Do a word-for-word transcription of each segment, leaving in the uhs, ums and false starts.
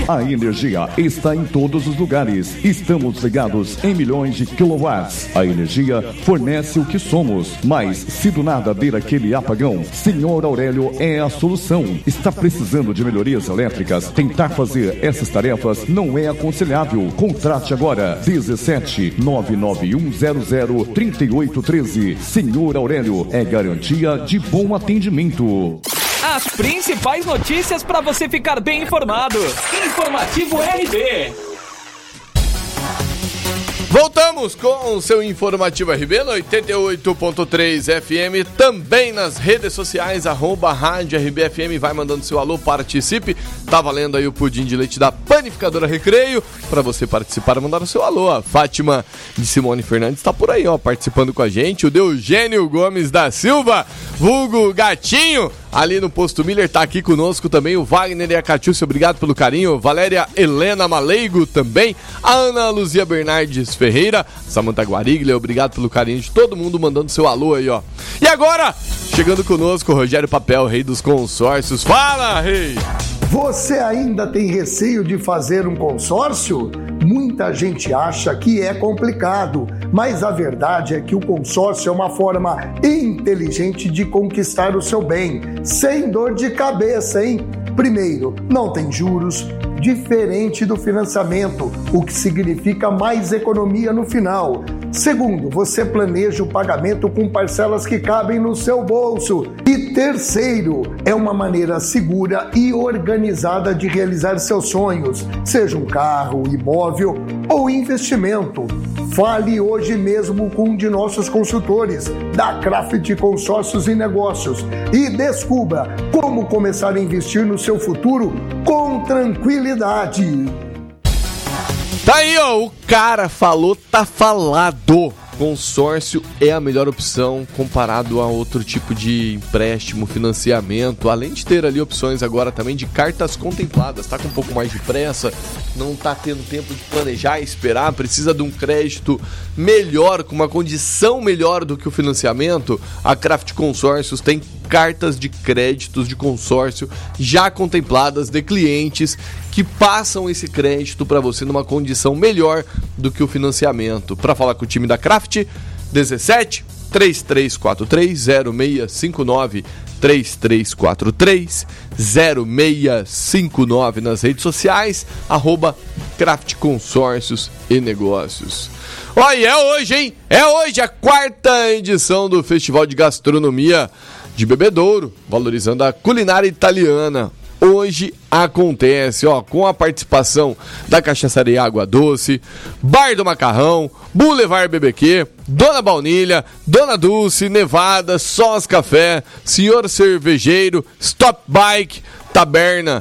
A energia está em todos os lugares. Estamos ligados em milhões de quilowatts. A energia fornece o que somos. Mas se do nada der aquele apagão, senhor Aurélio é a solução. Está precisando de melhorias elétricas? Tentar fazer essas tarefas não é aconselhável. Contrate agora dezessete nove nove um zero zero três oito um três. Senhor Aurélio, é garantia de bom atendimento. As principais notícias para você ficar bem informado. Informativo R B. Voltamos com o seu Informativo R B no oitenta e oito ponto três F M, também nas redes sociais, arroba Rádio R B F M, vai mandando seu alô, participe. Tá valendo aí o pudim de leite da Panificadora Recreio, para você participar, mandar o seu alô. A Fátima de Simone Fernandes tá por aí, ó, participando com a gente. O Deugênio Gomes da Silva, vulgo Gatinho, ali no Posto Miller, tá aqui conosco também. O Wagner e a Catiúcia, obrigado pelo carinho. Valéria Helena Maleigo também. A Ana Luzia Bernardes Ferreira, Samanta Guariglia, obrigado pelo carinho de todo mundo mandando seu alô aí, ó. E agora, chegando conosco, Rogério Papel, rei dos consórcios. Fala, rei! Você ainda tem receio de fazer um consórcio? Muita gente acha que é complicado, mas a verdade é que o consórcio é uma forma inteligente de conquistar o seu bem, sem dor de cabeça, hein? Primeiro, não tem juros, diferente do financiamento, o que significa mais economia no final. Segundo, você planeja o pagamento com parcelas que cabem no seu bolso. E terceiro, é uma maneira segura e organizada de realizar seus sonhos, seja um carro, imóvel ou investimento. Fale hoje mesmo com um de nossos consultores da Craft Consórcios e Negócios e descubra como começar a investir no seu futuro com tranquilidade. Tá aí, ó, o cara falou, tá falado. Consórcio é a melhor opção comparado a outro tipo de empréstimo, financiamento, além de ter ali opções agora também de cartas contempladas. Tá com um pouco mais de pressa, não tá tendo tempo de planejar e esperar, precisa de um crédito melhor, com uma condição melhor do que o financiamento. A Craft Consórcios tem cartas de créditos de consórcio já contempladas de clientes que passam esse crédito para você numa condição melhor do que o financiamento. Para falar com o time da Craft, dezessete, três três quatro três, zero seis cinco nove, três três quatro três, zero seis cinco nove nas redes sociais, arroba Craft Consórcios e Negócios. Olha, é hoje, hein? É hoje a quarta edição do Festival de Gastronomia de Bebedouro, valorizando a culinária italiana. Hoje acontece, ó, com a participação da Cachaçaria Água Doce, Bar do Macarrão, Boulevard B B Q, Dona Baunilha, Dona Dulce, Nevada, Sós Café, Senhor Cervejeiro, Stop Bike, Taberna.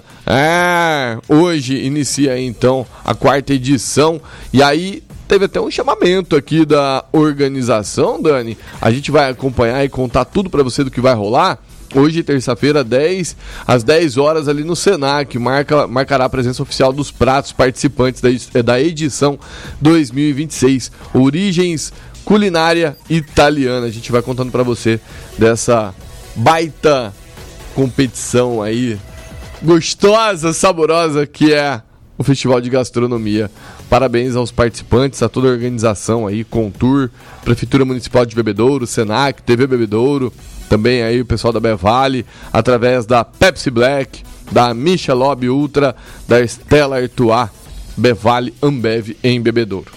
É, hoje inicia então a quarta edição e aí teve até um chamamento aqui da organização, Dani. A gente vai acompanhar e contar tudo para você do que vai rolar. Hoje, terça-feira, dez, às dez horas, ali no Senac, marca, marcará a presença oficial dos pratos participantes da, da edição dois mil e vinte e seis. Origens Culinária Italiana. A gente vai contando para você dessa baita competição aí, gostosa, saborosa, que é o Festival de Gastronomia. Parabéns aos participantes, a toda a organização aí, Contour, Prefeitura Municipal de Bebedouro, Senac, T V Bebedouro, também aí o pessoal da Bevale, através da Pepsi Black, da Michelob Ultra, da Stella Artois, Bevale, Ambev em Bebedouro.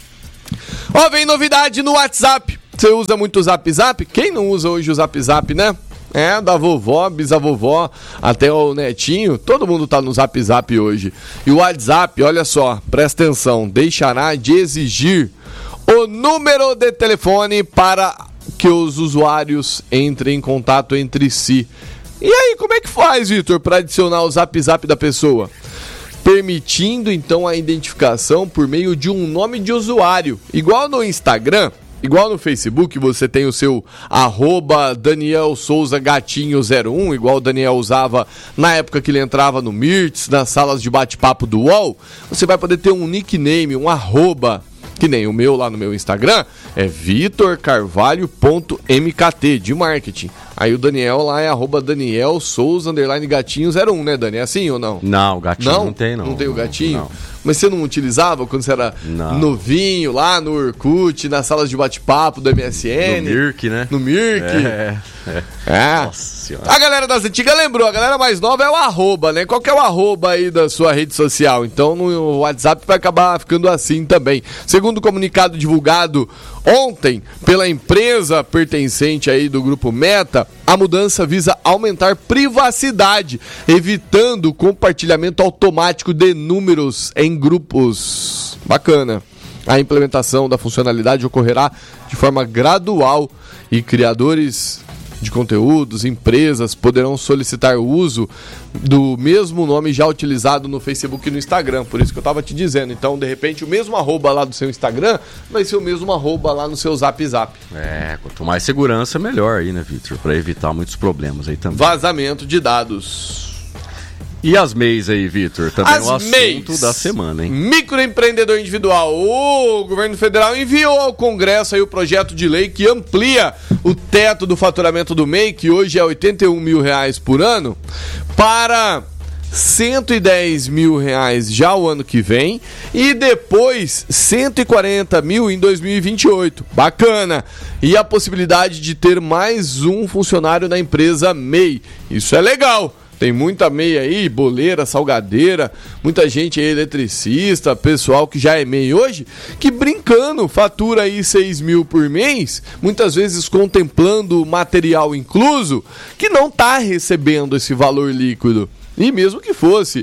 Ó, vem novidade no WhatsApp. Você usa muito o Zap Zap? Quem não usa hoje o Zap Zap, né? É, da vovó, bisavovó, até o netinho, todo mundo tá no Zap Zap hoje. E o WhatsApp, olha só, presta atenção, deixará de exigir o número de telefone para que os usuários entrem em contato entre si. E aí, como é que faz, Vitor, para adicionar o Zap Zap da pessoa? Permitindo, então, a identificação por meio de um nome de usuário. Igual no Instagram, igual no Facebook, você tem o seu arroba Daniel Souza Gatinho zero um, igual o Daniel usava na época que ele entrava no Mirtz, nas salas de bate-papo do U O L. Você vai poder ter um nickname, um arroba, que nem o meu lá no meu Instagram, é vitor carvalho ponto m k t de marketing. Aí o Daniel lá é arroba Daniel Souza, underline gatinho zero um, né, Dani? É assim ou não? Não, o gatinho não, não tem, não. Não tem o gatinho? Não. Mas você não utilizava quando você era não. novinho, lá no Orkut, nas salas de bate-papo do M S N? No Mirk, né? No Mirk. É, é. é. Nossa senhora. A galera das antigas lembrou, a galera mais nova é o arroba, né? Qual que é o arroba aí da sua rede social? Então no WhatsApp vai acabar ficando assim também. Segundo o comunicado divulgado ontem pela empresa pertencente aí do grupo Meta, a mudança visa aumentar privacidade, evitando o compartilhamento automático de números em grupos. Bacana. A implementação da funcionalidade ocorrerá de forma gradual e criadores de conteúdos, empresas poderão solicitar o uso do mesmo nome já utilizado no Facebook e no Instagram, por isso que eu estava te dizendo. Então, de repente, o mesmo arroba lá do seu Instagram vai ser o mesmo arroba lá no seu Zap Zap. É, quanto mais segurança, melhor aí, né, Vitor? Para evitar muitos problemas aí também. Vazamento de dados. E as M E Is aí, Vitor? Também as é um assunto M E Is, da semana, hein? Microempreendedor individual. O governo federal enviou ao Congresso aí o projeto de lei que amplia o teto do faturamento do M E I, que hoje é oitenta e um mil reais por ano, para cento e dez mil reais já o ano que vem e depois cento e quarenta mil em dois mil e vinte e oito. Bacana! E a possibilidade de ter mais um funcionário na empresa M E I. Isso é legal! Tem muita M E I aí, boleira, salgadeira, muita gente aí, eletricista, pessoal que já é M E I hoje, que brincando, fatura aí seis mil por mês, muitas vezes contemplando material incluso, que não está recebendo esse valor líquido. E mesmo que fosse,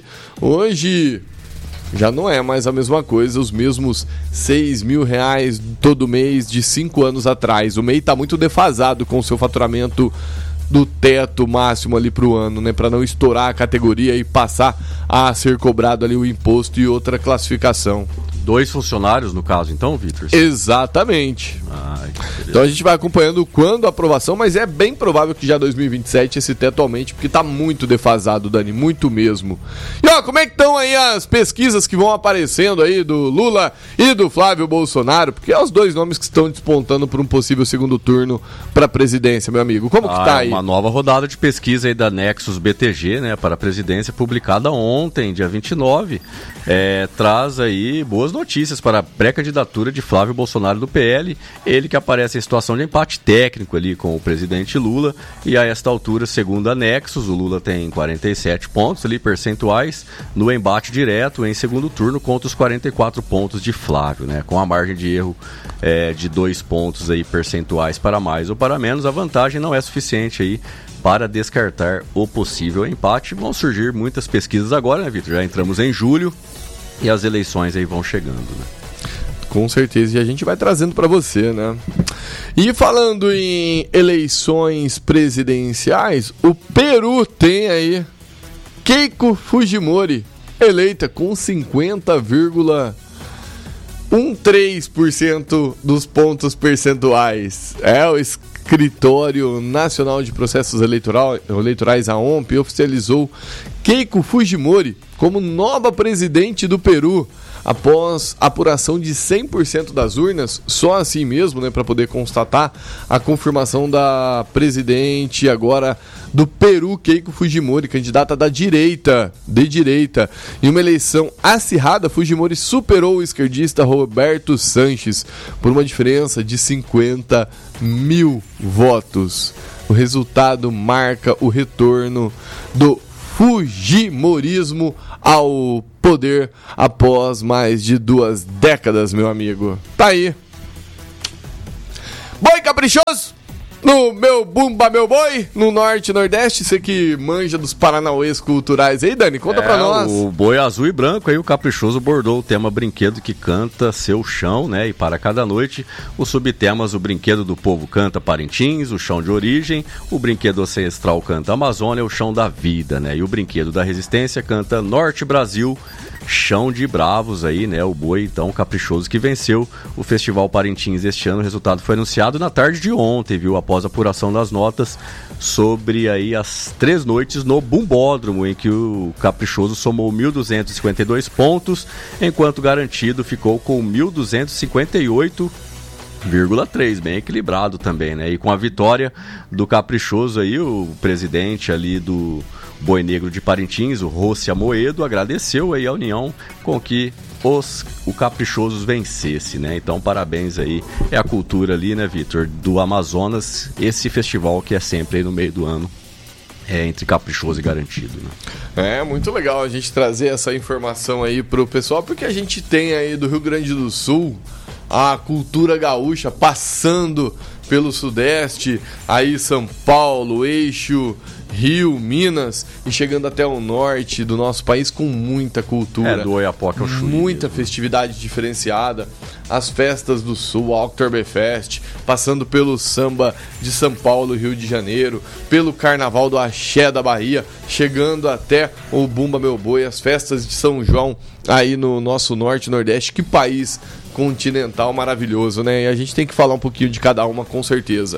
hoje já não é mais a mesma coisa, os mesmos seis mil reais todo mês de cinco anos atrás. O M E I está muito defasado com o seu faturamento do teto máximo ali pro ano, né, para não estourar a categoria e passar a ser cobrado ali o imposto e outra classificação. Dois funcionários no caso, então, Vitor? Exatamente. Ai, então a gente vai acompanhando quando a aprovação, mas é bem provável que já dois mil e vinte e sete esse teto aumente, porque tá muito defasado, Dani, muito mesmo. E ó, como é que estão aí as pesquisas que vão aparecendo aí do Lula e do Flávio Bolsonaro? Porque é os dois nomes que estão despontando para um possível segundo turno para a presidência, meu amigo. Como ah, que tá aí? Uma nova rodada de pesquisa aí da Nexus B T G, né, para a presidência, publicada ontem, dia vinte e nove, é, traz aí boas notícias para a pré-candidatura de Flávio Bolsonaro do P L, ele que aparece em situação de empate técnico ali com o presidente Lula, e a esta altura, segundo a Nexus, o Lula tem quarenta e sete pontos ali, percentuais, no embate direto em segundo turno contra os quarenta e quatro pontos de Flávio, né? Com a margem de erro é, de dois pontos aí percentuais para mais ou para menos, a vantagem não é suficiente aí para descartar o possível empate. Vão surgir muitas pesquisas agora, né, Vitor? Já entramos em julho, e as eleições aí vão chegando, né? Com certeza, e a gente vai trazendo para você, né? E falando em eleições presidenciais, o Peru tem aí Keiko Fujimori, eleita com cinquenta vírgula treze por cento dos pontos percentuais. É, o Escritório Nacional de Processos Eleitoral, Eleitorais, a O M P, oficializou Keiko Fujimori como nova presidente do Peru, após apuração de cem por cento das urnas, só assim mesmo, né, para poder constatar a confirmação da presidente agora do Peru, Keiko Fujimori, candidata da direita, de direita. Em uma eleição acirrada, Fujimori superou o esquerdista Roberto Sanches por uma diferença de cinquenta mil votos. O resultado marca o retorno do fujimorismo ao poder após mais de duas décadas, meu amigo. Tá aí. Boi caprichoso no meu Bumba Meu Boi, no Norte e Nordeste. Você que manja dos paranauês culturais aí, Dani, conta é, pra nós. O boi azul e branco aí, o caprichoso bordou o tema brinquedo que canta seu chão, né? E para cada noite, os subtemas: o brinquedo do povo canta Parintins, o chão de origem, o brinquedo ancestral canta Amazônia, o chão da vida, né? E o brinquedo da resistência canta Norte Brasil, chão de bravos aí, né? O boi, então, caprichoso que venceu o Festival Parintins este ano. O resultado foi anunciado na tarde de ontem, viu? Após a apuração das notas sobre aí as três noites no Bumbódromo, em que o caprichoso somou mil duzentos e cinquenta e dois pontos, enquanto garantido ficou com mil duzentos e cinquenta e oito vírgula três, bem equilibrado também, né? E com a vitória do Caprichoso aí, o presidente ali do Boi Negro de Parintins, o Rossi Amoedo, agradeceu aí a união com que os, o Caprichosos vencesse, né? Então, parabéns aí. É a cultura ali, né, Vitor, do Amazonas, esse festival que é sempre aí no meio do ano, é entre Caprichoso e Garantido, né? É muito legal a gente trazer essa informação aí pro pessoal, porque a gente tem aí do Rio Grande do Sul a cultura gaúcha passando pelo Sudeste, aí São Paulo, Eixo, Rio, Minas e chegando até o norte do nosso país com muita cultura. É, do Oiapoque ao Chuí. Muita festividade diferenciada. As festas do Sul, a Oktoberfest, passando pelo samba de São Paulo, Rio de Janeiro, pelo carnaval do Axé da Bahia, chegando até o Bumba Meu Boi, as festas de São João aí no nosso norte e nordeste. Que país continental maravilhoso, né? E a gente tem que falar um pouquinho de cada uma, com certeza.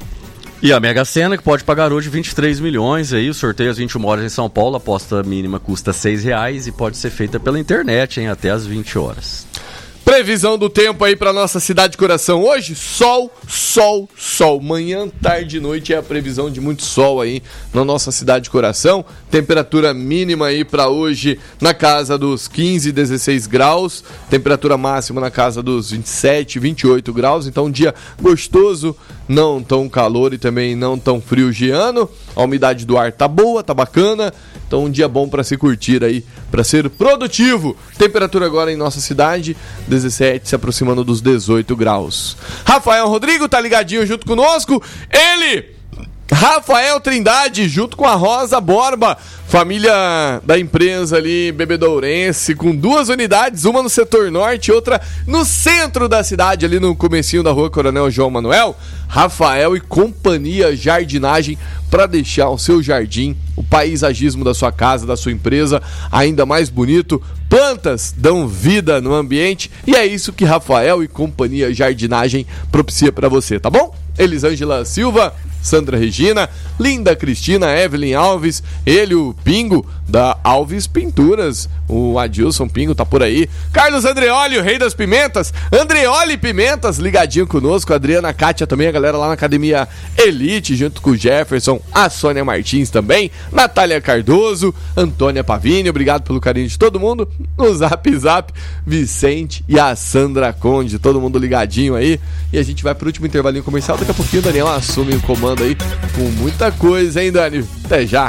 E a Mega Sena, que pode pagar hoje vinte e três milhões, aí, o sorteio às vinte e uma horas em São Paulo, a aposta mínima custa seis reais e pode ser feita pela internet, hein, até às vinte horas. Previsão do tempo aí para nossa cidade de coração hoje, sol, sol, sol. Manhã, tarde e noite é a previsão de muito sol aí na nossa cidade de coração. Temperatura mínima aí para hoje na casa dos quinze, dezesseis graus. Temperatura máxima na casa dos vinte e sete, vinte e oito graus. Então um dia gostoso, não tão calor e também não tão frio giano. A umidade do ar tá boa, tá bacana. Então um dia bom para se curtir aí, para ser produtivo. Temperatura agora em nossa cidade, dezessete, se aproximando dos dezoito graus. Rafael Rodrigo tá ligadinho junto conosco. Ele, Rafael Trindade, junto com a Rosa Borba, família da empresa ali bebedourense, com duas unidades, uma no setor norte e outra no centro da cidade, ali no comecinho da rua Coronel João Manuel. Rafael e Companhia Jardinagem, para deixar o seu jardim, o paisagismo da sua casa, da sua empresa, ainda mais bonito. Plantas dão vida no ambiente e é isso que Rafael e Companhia Jardinagem propicia para você, tá bom? Elisângela Silva, Sandra Regina, Linda Cristina, Evelyn Alves, ele, o Pingo, da Alves Pinturas, o Adilson Pingo tá por aí, Carlos Andreoli, o rei das pimentas, Andreoli Pimentas, ligadinho conosco, Adriana Kátia também, a galera lá na Academia Elite, junto com o Jefferson, a Sônia Martins também, Natália Cardoso, Antônia Pavini, obrigado pelo carinho de todo mundo, no Zap Zap, Vicente e a Sandra Conde, todo mundo ligadinho aí, e a gente vai pro último intervalinho comercial, daqui a pouquinho o Daniel assume o comando aí com muita coisa, hein, Dani? Até já!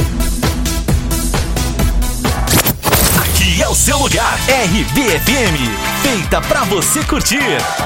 Aqui é o seu lugar, R B F M, feita pra você curtir.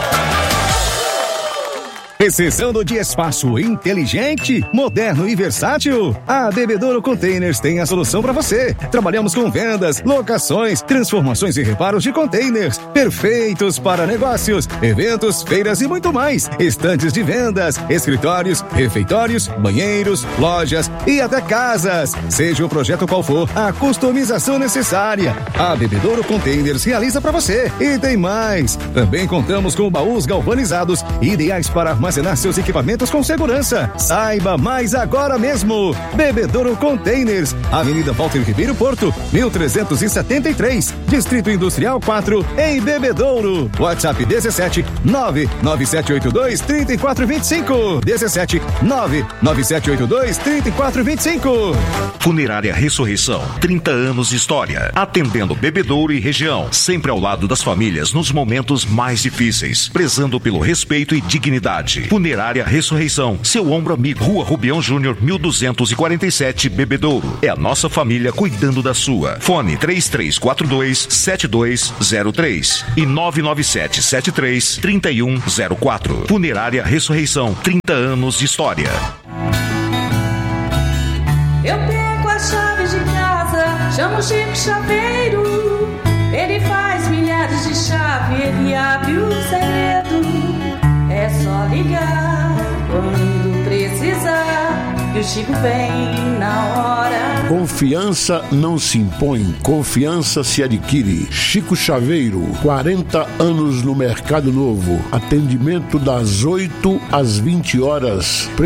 Precisando de espaço inteligente, moderno e versátil? A Bebedouro Containers tem a solução para você. Trabalhamos com vendas, locações, transformações e reparos de containers, perfeitos para negócios, eventos, feiras e muito mais. Estantes de vendas, escritórios, refeitórios, banheiros, lojas e até casas. Seja o projeto qual for, a customização necessária, a Bebedouro Containers realiza para você. E tem mais. Também contamos com baús galvanizados, ideais para armazenar seus equipamentos com segurança. Saiba mais agora mesmo. Bebedouro Containers, Avenida Walter Ribeiro Porto, mil trezentos e setenta e três, Distrito Industrial quatro, em Bebedouro. WhatsApp dezessete, nove nove sete oito dois, três quatro dois cinco. dezessete, nove nove sete oito dois, três quatro dois cinco. Funerária Ressurreição, trinta anos de história, atendendo Bebedouro e região, sempre ao lado das famílias nos momentos mais difíceis, prezando pelo respeito e dignidade. Funerária Ressurreição, seu ombro amigo, Rua Rubião Júnior, mil duzentos e quarenta e sete, Bebedouro. É a nossa família cuidando da sua. Fone três três quatro dois, sete dois zero três e nove nove sete sete três, três um zero quatro. Funerária Ressurreição, trinta anos de história. Eu pego as chaves de casa, chamo o Chico Chaveiro. Ele faz milhares de chaves, ele abre o segredo. É só ligar quando precisar, que o Chico vem na hora. Confiança não se impõe, confiança se adquire. Chico Chaveiro, quarenta anos no Mercado Novo. Atendimento das oito às vinte horas.